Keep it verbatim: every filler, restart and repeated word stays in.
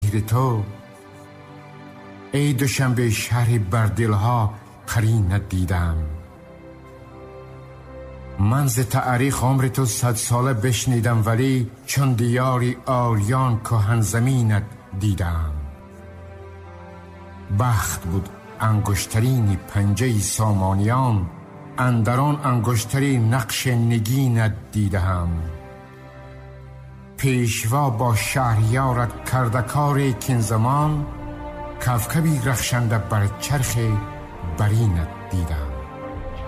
مهر تو. ای دوشنبه شهری بر دلها قرینت دیدم. من ز تاریخ عمر تو صد ساله بشنیدم، ولی چون دیاری آریان کهن زمینت دیدم. بخت بود انگشترین پنجه سامانیان، اندران انگشترین نقش نگینت دیدم. پیشوا با شهریارت کرده کاری کین زمان، کوکبی رخشنده بر چرخ برینت دیدم.